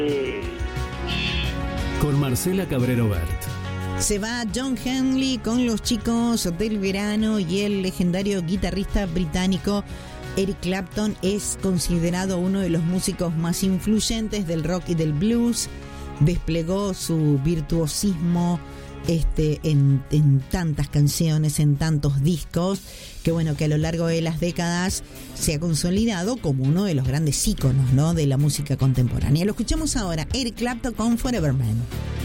Con Marcela Cabrero Bert. Se va John Henley con los chicos del verano y el legendario guitarrista británico Eric Clapton es considerado uno de los músicos más influyentes del rock y del blues. Desplegó su virtuosismo en tantas canciones, en tantos discos, que bueno, que a lo largo de las décadas se ha consolidado como uno de los grandes íconos, ¿no?, de la música contemporánea. Lo escuchamos ahora, Eric Clapton con Forever Man.